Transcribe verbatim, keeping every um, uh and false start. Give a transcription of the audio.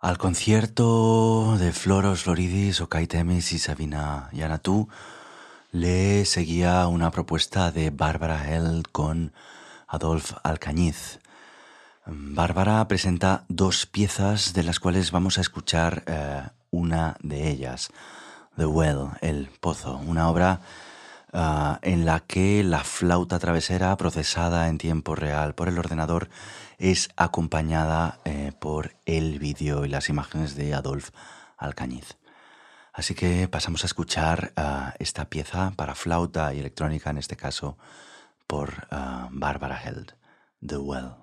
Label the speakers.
Speaker 1: Al concierto de Floros Floridis, Okai Temis y Sabina Yanatú le seguía una propuesta de Bárbara Held con Adolf Alcañiz. Bárbara presenta dos piezas de las cuales vamos a escuchar eh, una de ellas, The Well, El Pozo, una obra uh, en la que la flauta travesera procesada en tiempo real por el ordenador es acompañada eh, por el vídeo y las imágenes de Adolf Alcañiz. Así que pasamos a escuchar uh, esta pieza para flauta y electrónica, en este caso por uh, Bárbara Held, The Well.